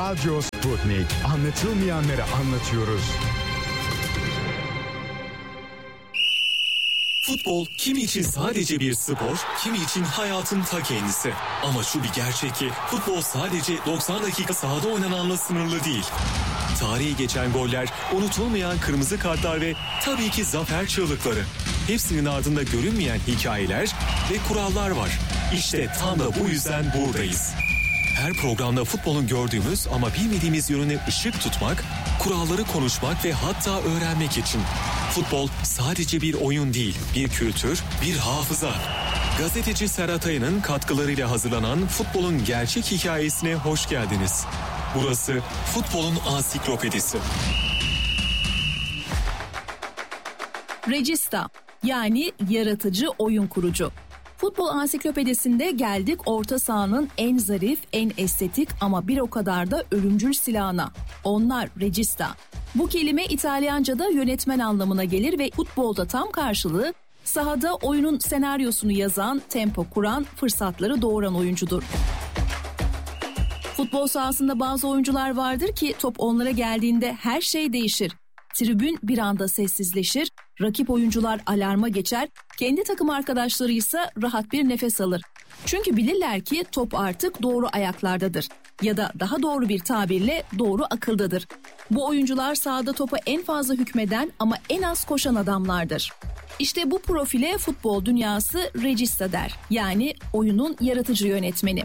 Radyo Sputnik. Anlatılmayanları anlatıyoruz. Futbol kimi için sadece bir spor, kimi için hayatın ta kendisi. Ama şu bir gerçek ki futbol sadece 90 dakika sahada oynananla sınırlı değil. Tarihi geçen goller, unutulmayan kırmızı kartlar ve tabii ki zafer çığlıkları. Hepsinin ardında görünmeyen hikayeler ve kurallar var. İşte tam da bu yüzden buradayız. Her programda futbolun gördüğümüz ama bilmediğimiz yönüne ışık tutmak, kuralları konuşmak ve hatta öğrenmek için. Futbol sadece bir oyun değil, bir kültür, bir hafıza. Gazeteci Serhat Aya'nın katkılarıyla hazırlanan futbolun gerçek hikayesine hoş geldiniz. Burası futbolun ansiklopedisi. Regista, yani yaratıcı oyun kurucu. Futbol ansiklopedisinde geldik orta sahanın en zarif, en estetik ama bir o kadar da ölümcül silahına. Onlar regista. Bu kelime İtalyanca'da yönetmen anlamına gelir ve futbolda tam karşılığı sahada oyunun senaryosunu yazan, tempo kuran, fırsatları doğuran oyuncudur. Futbol sahasında bazı oyuncular vardır ki top onlara geldiğinde her şey değişir. Tribün bir anda sessizleşir, rakip oyuncular alarma geçer, kendi takım arkadaşları ise rahat bir nefes alır. Çünkü bilirler ki top artık doğru ayaklardadır ya da daha doğru bir tabirle doğru akıldadır. Bu oyuncular sahada topa en fazla hükmeden ama en az koşan adamlardır. İşte bu profile futbol dünyası regista der, yani oyunun yaratıcı yönetmeni.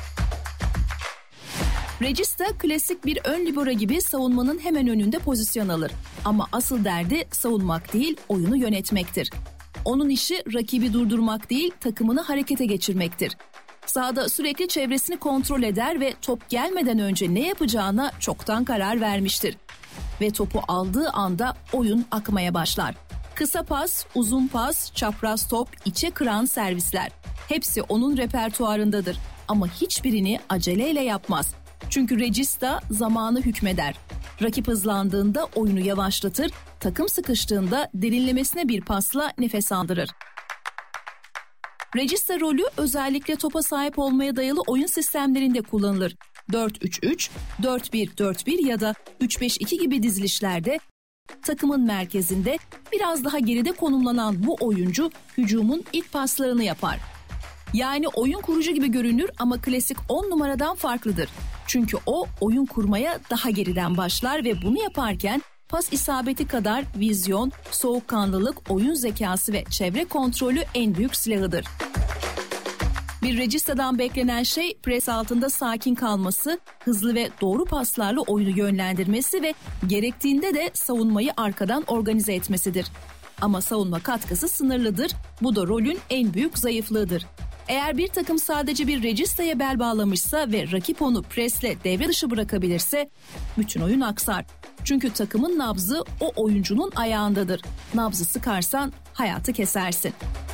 Regista klasik bir ön libero gibi savunmanın hemen önünde pozisyon alır. Ama asıl derdi savunmak değil, oyunu yönetmektir. Onun işi rakibi durdurmak değil, takımını harekete geçirmektir. Sahada sürekli çevresini kontrol eder ve top gelmeden önce ne yapacağına çoktan karar vermiştir. Ve topu aldığı anda oyun akmaya başlar. Kısa pas, uzun pas, çapraz top, içe kıran servisler. Hepsi onun repertuarındadır ama hiçbirini aceleyle yapmaz. Çünkü regista zamanı hükmeder. Rakip hızlandığında oyunu yavaşlatır, takım sıkıştığında derinlemesine bir pasla nefes aldırır. Regista rolü özellikle topa sahip olmaya dayalı oyun sistemlerinde kullanılır. 4-3-3, 4-1-4-1 ya da 3-5-2 gibi dizilişlerde takımın merkezinde biraz daha geride konumlanan bu oyuncu hücumun ilk paslarını yapar. Yani oyun kurucu gibi görünür ama klasik 10 numaradan farklıdır. Çünkü o oyun kurmaya daha geriden başlar ve bunu yaparken pas isabeti kadar vizyon, soğukkanlılık, oyun zekası ve çevre kontrolü en büyük silahıdır. Bir registadan beklenen şey pres altında sakin kalması, hızlı ve doğru paslarla oyunu yönlendirmesi ve gerektiğinde de savunmayı arkadan organize etmesidir. Ama savunma katkısı sınırlıdır, bu da rolün en büyük zayıflığıdır. Eğer bir takım sadece bir registaya bel bağlamışsa ve rakip onu presle devre dışı bırakabilirse bütün oyun aksar. Çünkü takımın nabzı o oyuncunun ayağındadır. Nabzı sıkarsan hayatı kesersin.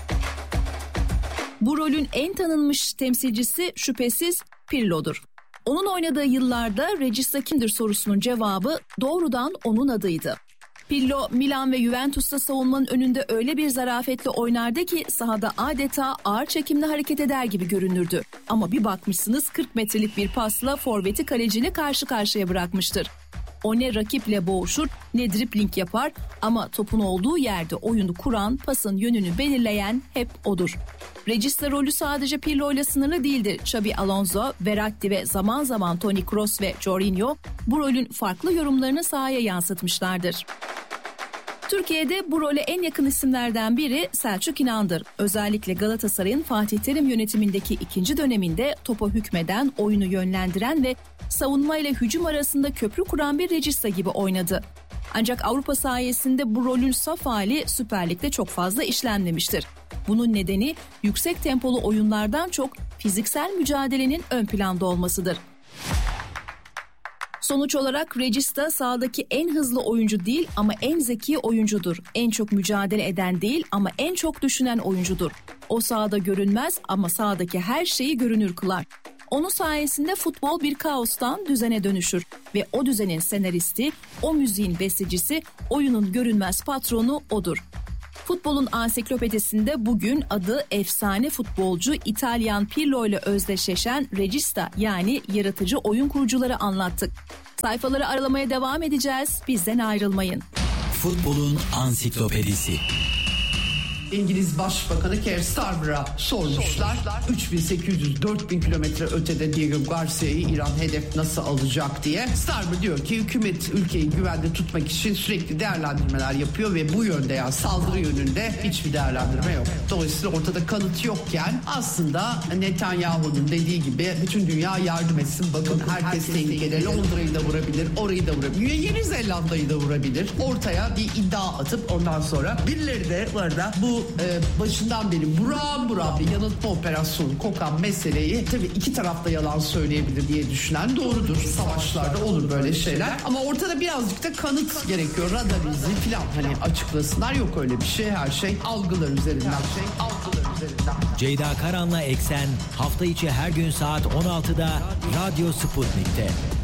Bu rolün en tanınmış temsilcisi şüphesiz Pirlo'dur. Onun oynadığı yıllarda regista kimdir sorusunun cevabı doğrudan onun adıydı. Pirlo, Milan ve Juventus'ta savunmanın önünde öyle bir zarafetle oynardı ki sahada adeta ağır çekimle hareket eder gibi görünürdü. Ama bir bakmışsınız 40 metrelik bir pasla forveti kaleciyle karşı karşıya bırakmıştır. O ne rakiple boğuşur ne dribling yapar ama topun olduğu yerde oyunu kuran, pasın yönünü belirleyen hep odur. Regista rolü sadece Pirlo ile sınırlı değildir. Xabi Alonso, Verratti ve zaman zaman Toni Kroos ve Jorginho bu rolün farklı yorumlarını sahaya yansıtmışlardır. Türkiye'de bu role en yakın isimlerden biri Selçuk İnan'dır. Özellikle Galatasaray'ın Fatih Terim yönetimindeki ikinci döneminde topa hükmeden, oyunu yönlendiren ve savunma ile hücum arasında köprü kuran bir regista gibi oynadı. Ancak Avrupa sayesinde bu rolün saf hali Süper Lig'de çok fazla işlenmemiştir. Bunun nedeni yüksek tempolu oyunlardan çok fiziksel mücadelenin ön planda olmasıdır. Sonuç olarak regista sahadaki en hızlı oyuncu değil ama en zeki oyuncudur. En çok mücadele eden değil ama en çok düşünen oyuncudur. O sahada görünmez ama sahadaki her şeyi görünür kılar. Onun sayesinde futbol bir kaostan düzene dönüşür ve o düzenin senaristi, o müziğin bestecisi, oyunun görünmez patronu odur. Futbolun ansiklopedisinde bugün adı efsane futbolcu İtalyan Pirlo ile özdeşleşen Regista yani yaratıcı oyun kurucuları anlattık. Sayfaları aralamaya devam edeceğiz. Bizden ayrılmayın. Futbolun ansiklopedisi. İngiliz Başbakanı Keir Starmer'a sormuşlar. 3800-4000 kilometre ötede Diego Garcia'yı İran hedef nasıl alacak diye. Starmer diyor ki hükümet ülkeyi güvende tutmak için sürekli değerlendirmeler yapıyor ve bu yönde, yani saldırı yönünde hiçbir değerlendirme yok. Dolayısıyla ortada kanıt yokken aslında Netanyahu'nun dediği gibi bütün dünya yardım etsin. Bakın herkes tehlikede. Londra'yı da vurabilir, orayı da vurabilir. Yeni Zelanda'yı da vurabilir. Ortaya bir iddia atıp ondan sonra birileri de bu arada bu başından beri buram bir yanıltma operasyonu kokan meseleyi, tabii iki tarafta yalan söyleyebilir diye düşünen doğrudur. Savaşlarda olur böyle şeyler. Ama ortada birazcık da kanıt gerekiyor. Radar izi falan hani açıklasınlar. Yok öyle bir şey. Her şey algılar üzerinden. Ceyda Karan'la Eksen hafta içi her gün saat 16'da Radyo Sputnik'te.